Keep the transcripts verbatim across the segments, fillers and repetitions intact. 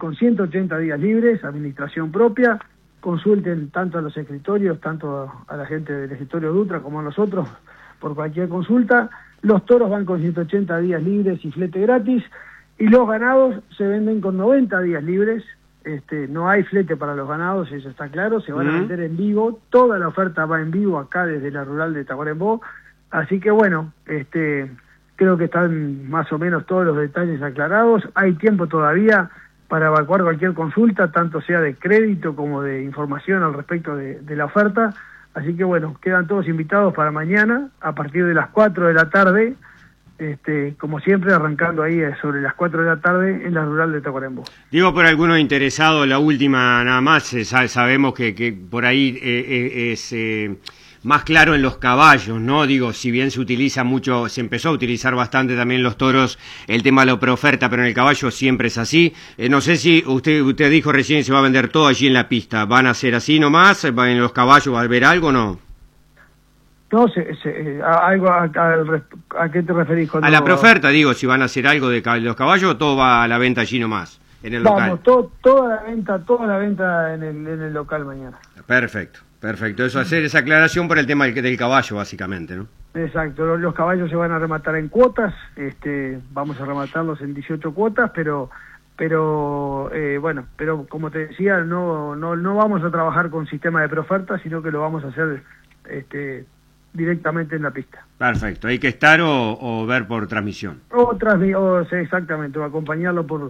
con ciento ochenta días libres, administración propia. Consulten tanto a los escritorios, tanto a la gente del escritorio Dutra como a nosotros, por cualquier consulta. Los toros van con ciento ochenta días libres y flete gratis, y los ganados se venden con noventa días libres. Este, no hay flete para los ganados, eso está claro, se van uh-huh. a vender en vivo, toda la oferta va en vivo acá desde la rural de Tacuarembó, así que bueno, este, creo que están más o menos todos los detalles aclarados, hay tiempo todavía para evacuar cualquier consulta, tanto sea de crédito como de información al respecto de, de la oferta, así que bueno, quedan todos invitados para mañana, a partir de las cuatro de la tarde, Este, como siempre, arrancando ahí sobre las cuatro de la tarde en la rural de Tacuarembó. Digo, por alguno interesado, la última nada más, eh, sabemos que, que por ahí eh, eh, es eh, más claro en los caballos, ¿no? Digo, si bien se utiliza mucho, se empezó a utilizar bastante también los toros, el tema de la preoferta, pero en el caballo siempre es así. Eh, no sé si usted usted dijo recién se va a vender todo allí en la pista, ¿van a ser así nomás? ¿En los caballos va a haber algo o no? No, se, se, a, algo a, a, ¿a qué te referís? Cuando... A la preoferta, digo, si van a hacer algo de los caballos, todo va a la venta allí nomás, en el Vamos, local. Vamos, toda la venta, toda la venta en el, en el local mañana. Perfecto, perfecto. Eso, hacer esa aclaración por el tema del, del caballo, básicamente, ¿no? Exacto, los, los caballos se van a rematar en cuotas, este, vamos a rematarlos en dieciocho cuotas, pero... pero eh, bueno, pero como te decía, no, no, no vamos a trabajar con sistema de preoferta, sino que lo vamos a hacer... este directamente en la pista. Perfecto, ¿hay que estar o, o ver por transmisión? O, transmi o sí, exactamente, o acompañarlo por,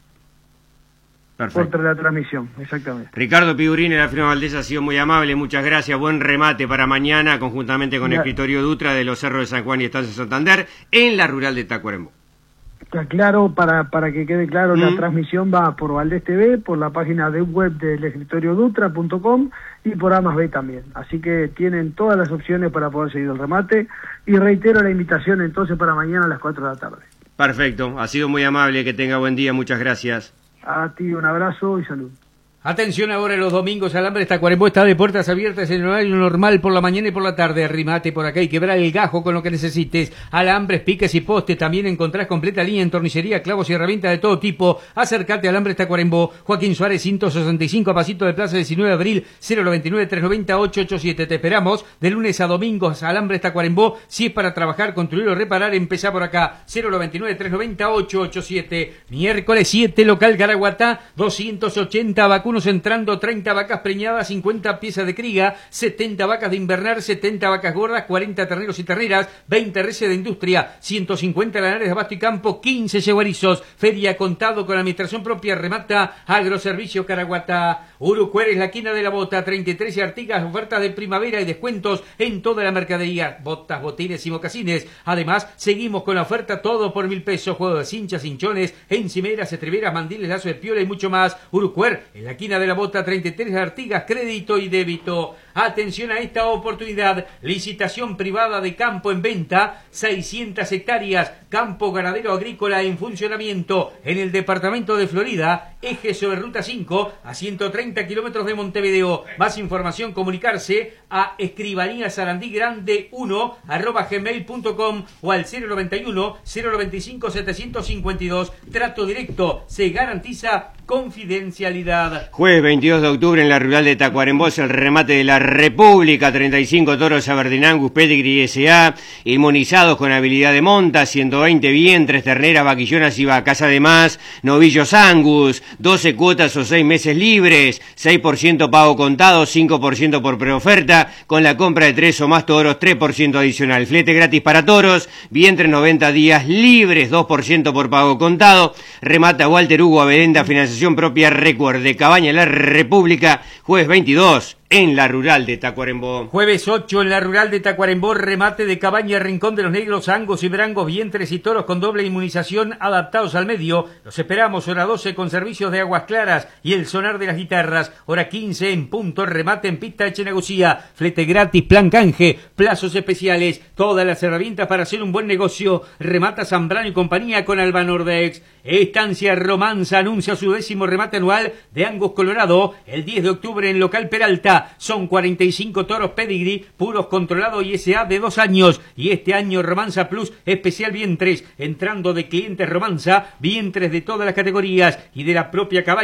por la transmisión, exactamente. Ricardo Pigurini de la firma Valdés ha sido muy amable, muchas gracias, buen remate para mañana, conjuntamente con el escritorio Dutra de los Cerros de San Juan y Estancia Santander, en la rural de Tacuarembó. Está claro, para, para que quede claro, mm. la transmisión va por Valdés T V, por la página de web del escritorio dutra punto com y por A más B también. Así que tienen todas las opciones para poder seguir el remate. Y reitero la invitación entonces para mañana a las cuatro de la tarde. Perfecto, ha sido muy amable, que tenga buen día, muchas gracias. A ti un abrazo y salud. Atención ahora los domingos, Alambres Tacuarembó está de puertas abiertas en el horario normal por la mañana y por la tarde. Arrimate por acá y quebrar el gajo con lo que necesites. Alambres, piques y postes. También encontrás completa línea en tornicería, clavos y herramientas de todo tipo. Acércate a Alambres Tacuarembó. Joaquín Suárez ciento sesenta y cinco, a pasito de Plaza diecinueve de abril, cero noventa y nueve, trescientos noventa, ochocientos ochenta y siete. Te esperamos de lunes a domingos, Alambres Tacuarembó. Si es para trabajar, construir o reparar, empezá por acá. cero noventa y nueve, trescientos noventa, ochocientos ochenta y siete. Miércoles siete, local Caraguatá, doscientos ochenta vacunos entrando, treinta vacas preñadas, cincuenta piezas de criga, setenta vacas de invernar, setenta vacas gordas, cuarenta terneros y terneras, veinte reses de industria, ciento cincuenta lanares de abasto y campo, quince yeguarizos. Feria contado con administración propia, remata Agroservicio Caraguatá. Urucuer es la quina de la bota, treinta y tres y Artigas, ofertas de primavera y descuentos en toda la mercadería, botas, botines y mocasines. Además, seguimos con la oferta todo por mil pesos, juego de cinchas, cinchones, encimeras, estriberas, mandiles, lazo de piola y mucho más. Urucuer en la quina de la bota, treinta y tres Artigas, crédito y débito. Atención a esta oportunidad, licitación privada de campo en venta, seiscientas hectáreas, campo ganadero agrícola en funcionamiento en el departamento de Florida, eje sobre ruta cinco a ciento treinta kilómetros de Montevideo. Más información, comunicarse a escribanía sarandí grande uno arroba gmail punto com o al cero noventa y uno, cero noventa y cinco, setecientos cincuenta y dos. Trato directo, se garantiza confidencialidad. Jueves veintidós de octubre en la rural de Tacuarembó, el remate de la República, treinta y cinco toros Aberdeen Angus, Pedigree S A, inmunizados con habilidad de monta, ciento veinte vientres, terneras, vaquillonas y vacas, además novillos Angus, doce cuotas o seis meses libres, seis por ciento pago contado, cinco por ciento por preoferta, con la compra de tres o más toros, tres por ciento adicional, flete gratis para toros, vientres noventa días libres, dos por ciento por pago contado, remata Walter Hugo Avelenda, financiación propia, recuerde, Cabaña La República, jueves veintidós. En la rural de Tacuarembó. Jueves ocho en la rural de Tacuarembó, remate de Cabaña Rincón de los Negros, Angos y Brangos, vientres y toros con doble inmunización adaptados al medio. Los esperamos hora doce con servicios de aguas claras y el sonar de las guitarras. Hora quince en punto, remate en pista de Chenagusía. Flete gratis, plan canje, plazos especiales, todas las herramientas para hacer un buen negocio. Remata Zambrano y compañía con Alba Nordex. Estancia Romanza anuncia su décimo remate anual de Angus Colorado el diez de octubre en local Peralta. Son cuarenta y cinco toros Pedigree, puros controlados y S A de dos años. Y este año Romanza Plus especial vientres, entrando de clientes Romanza, vientres de todas las categorías y de la propia Cabaña